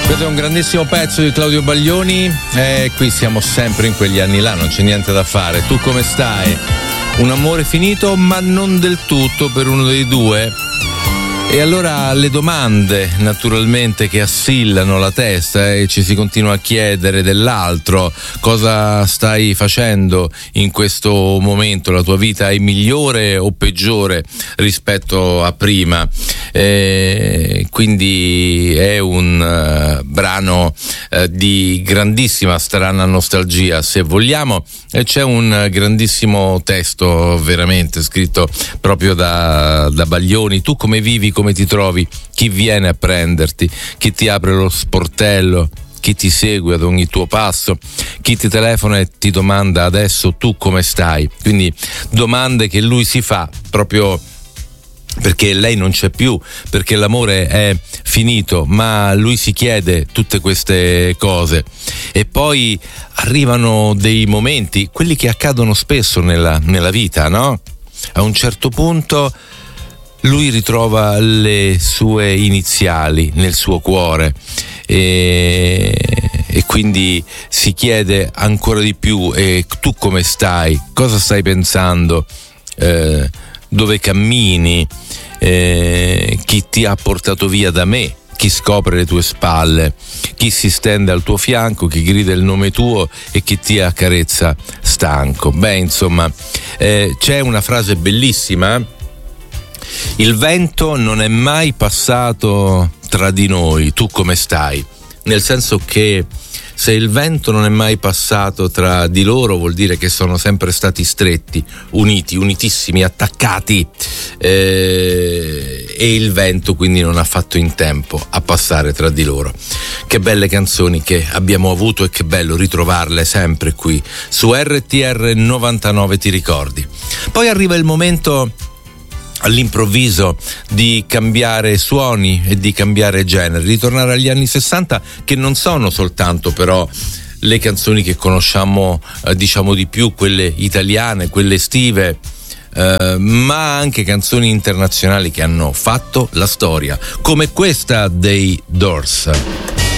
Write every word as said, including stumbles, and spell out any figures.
Questo è un grandissimo pezzo di Claudio Baglioni e qui siamo sempre in quegli anni là, non c'è niente da fare. Tu come stai? Un amore finito, ma non del tutto per uno dei due. E allora le domande naturalmente che assillano la testa e ci si continua a chiedere dell'altro: cosa stai facendo in questo momento? La tua vita è migliore o peggiore rispetto a prima? E quindi è un uh, brano uh, di grandissima strana nostalgia, se vogliamo, e c'è un grandissimo testo veramente scritto proprio da, da Baglioni. Tu come vivi, come ti trovi, chi viene a prenderti, chi ti apre lo sportello, chi ti segue ad ogni tuo passo, chi ti telefona e ti domanda adesso tu come stai. Quindi domande che lui si fa proprio perché lei non c'è più, perché l'amore è finito, ma lui si chiede tutte queste cose. E poi arrivano dei momenti, quelli che accadono spesso nella, nella vita, no? A un certo punto lui ritrova le sue iniziali nel suo cuore e, e quindi si chiede ancora di più: e tu come stai? Cosa stai pensando? Eh, dove cammini? Eh, chi ti ha portato via da me? Chi scopre le tue spalle? Chi si stende al tuo fianco? Chi grida il nome tuo e chi ti accarezza stanco? Beh, insomma, eh, c'è una frase bellissima: il vento non è mai passato tra di noi, tu come stai? Nel senso che se il vento non è mai passato tra di loro, vuol dire che sono sempre stati stretti, uniti, unitissimi, attaccati, eh, e il vento quindi non ha fatto in tempo a passare tra di loro. Che belle canzoni che abbiamo avuto e che bello ritrovarle sempre qui su R T R novantanove, ti ricordi? Poi arriva il momento all'improvviso di cambiare suoni e di cambiare genere, di tornare agli anni sessanta, che non sono soltanto però le canzoni che conosciamo eh, diciamo di più, quelle italiane, quelle estive, eh, ma anche canzoni internazionali che hanno fatto la storia, come questa dei Doors.